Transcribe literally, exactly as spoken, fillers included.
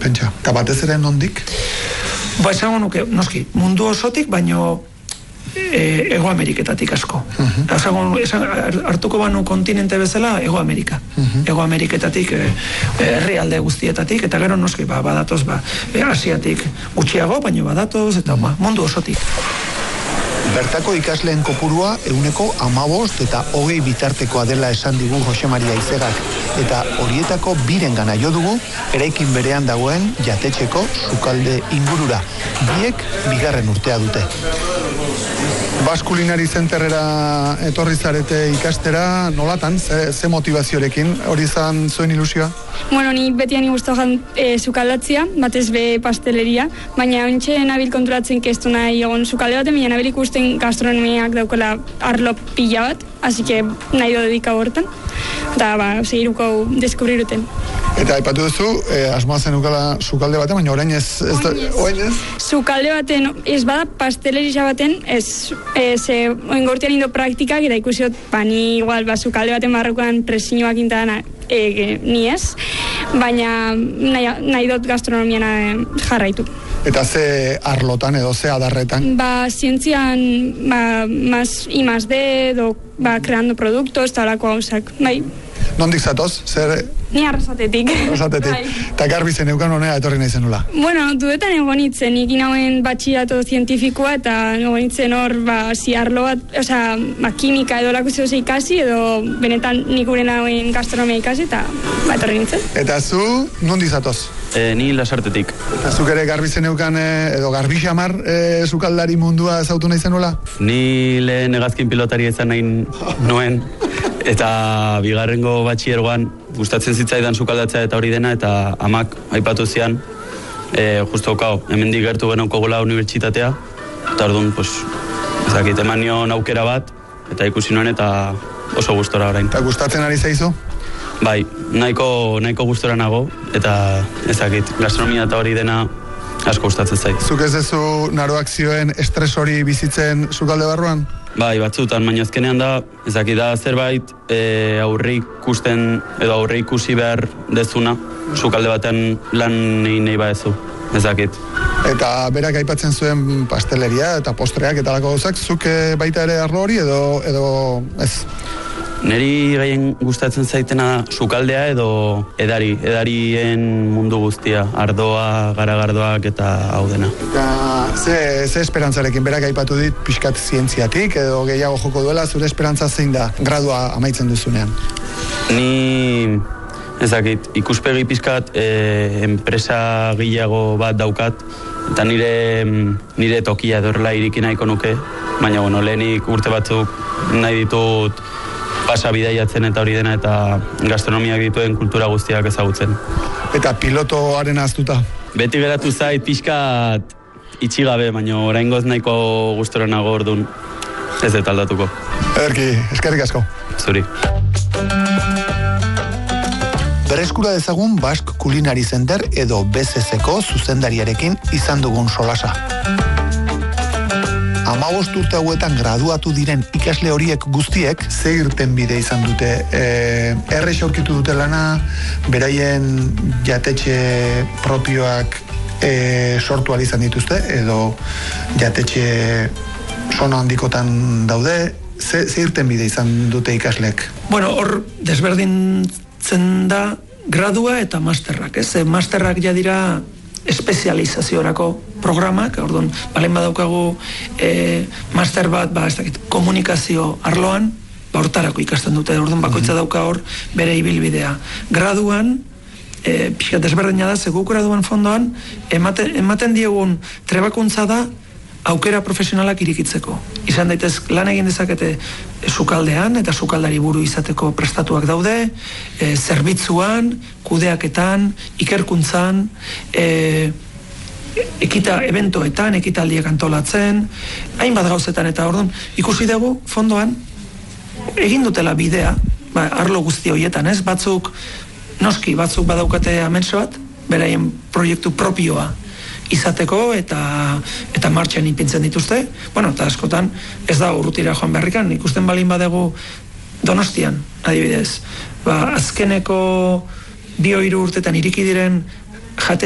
Pentsa, eta batez ere nondik? Ba, esango nuke, noski, mundu osotik, baino e, Ego Ameriketatik asko. Uh-huh. Esango, esan, hartuko banu kontinente bezala, Ego Amerika. Uh-huh. Ego Ameriketatik, e, herrialde guztietatik, eta gero noski, ba, badatoz, ba, e, Asiatik gutxiago, baino badatoz, eta ba, mundu osotik. Bertako ikasleen kopurua euneko amabost eta hogei bitartekoa dela esan digu Jose Maria Izegak, eta horietako biren gana jo dugu eraikin berean dagoen jatetxeko sukalde ingurura. Biek bigarren urtea dute. Baskulinari zenterrera etorri zarete ikastera, nolatan, ze, ze motivaziorekin, hori izan zuen ilusioa? Bueno, ni beti ani gustoan e, sukaldatzea, batez be pasteleria, baina ontxe nabil konturatzen kestu nahi egon sukalde baten, baina nabil ikusten gastronomiak daukela arlo pila bat, así que nahi do dedika hortan, eta ba, segiruko deskubriruten. Eta aipatu duzu, eh, asmoa zen ukala sukalde baten, baina orain ez... ez, da, orain ez? Sukalde baten, ez bada pasteleria baten, ez, ez e, oingortian indo praktikak, eta ikusiot, ba, ni igual, ba, sukalde baten barrukoan presiñoak intadana, e, ni ez, baina nahi, nahi dut gastronomiana jarraitu. Eta ze arlotan edo ze adarretan? Ba, zientzian, ba, mas, I más D, edo, ba, creando produktos, talako hausak, bai. Nondik zatoz? Zer... Ni arrasatetik. Arrasatetik. Eta garbi zen eukan honea etorri nahi zenula. Bueno, duetan egon itzen, ikin hauen batxirato zientifikoa, eta egon itzen hor, ba, zi arlo bat, osea, ba, kimika edo lako zehose ikasi, edo benetan nik uren hauen gastronomia ikasi, eta ba, etorri nintzen. Eta zu, nondik zatoz? E, ni Lasartetik. Eta zuk ere garbi zen eukan, edo garbi xamar, e, sukaldari mundua zautu nahi zenula? Ni lehen hegazkin pilotari izan nahi nuen, eta bigarrengo batxiergoan gustatzen zitzaidan sukaldatzea eta hori dena, eta amak aipatu zian, e, justo okao, hemendik gertu genauko gola unibertsitatea, eta orduan, pues, ezakit, eman nion aukera bat, eta ikusi nuen, eta oso gustora orain. Eta gustatzen ari zaizu? Bai, nahiko, nahiko gustora nago, eta ezakit, gastronomia eta hori dena asko gustatzen zait. Zuk ez dezu naroak zioen estres hori bizitzen sukalde barruan? Bai, batzutan, baina azkenean da, ezakit da zerbait e, aurre ikusten, edo aurre ikusi behar dezuna, sukalde baten lan nahi nahi baezu, ezakit. Eta berak aipatzen zuen pasteleria eta postreak eta lako gauzak, zuk baita ere arlo hori edo, edo ez? Neri gehien gustatzen zaitena sukaldea edo edari, edarien mundu guztia, ardoa, garagardoak eta hau dena. Eta ze, ze esperantzarekin berak aipatu dit pixkat zientziatik edo gehiago joko duela, zure esperantza zein da gradua amaitzen duzunean? Ni ezakit, ikuspegi pixkat e, enpresa gehiago bat daukat, eta nire, nire tokia dorla iriki nahiko nuke, baina bueno, lehenik urte batzuk nahi ditut pasa bidaiatzen eta hori dena eta gastronomiak dituen kultura guztiak ezagutzen. Eta pilotoaren aztuta? Beti geratu zait pixkat itxigabe, baina oraingoz nahiko gustora nago orduan ez dut aldatuko. Ederki, eskerrik asko. Zuri. Berreskura dezagun Basque Culinary Center edo B C C-ko zuzendariarekin izan dugun solasa. Hamabost urte hauetan graduatu diren ikasle horiek guztiek ze irtenbide izan dute. E, errex aurkitu dute lana, beraien jatetxe propioak e, sortu ahal izan dituzte, edo jatetxe sona handikotan daude, ze, ze irtenbide izan dute ikasleek? Bueno, hor desberdintzen da gradua eta masterrak, ez? Masterrak ja dira espezializaziorako programak, orduan, balen badaukagu e, master bat, ba, ez dakit, komunikazio arloan, ba, hortarako ikasten dute, orduan, bakoitza dauka hor bere ibilbidea. Graduan, e, pixka desberdina da, zegu graduan fondoan, ematen, ematen diegun trebakuntza da, aukera profesionalak irikitzeko. Izan daitez, lan egin dezakete sukaldean, eta sukaldari buru izateko prestatuak daude, e, zerbitzuan, kudeaketan, ikerkuntzan, e, ekita eventoetan, ekitaldiak antolatzen, hainbat gauzetan, eta orduan, ikusi dugu, fondoan, egin dutela bidea, ba, arlo guzti horietan, ez? Batzuk, noski, batzuk badaukate amense bat, beraien proiektu propioa izateko eta eta martxan ipintzen dituzte. Bueno, eta askotan ez da urrutira joan beharrikan, ikusten balin badegu Donostian, adibidez. Ba, azkeneko bi hiru urtetan iriki diren jate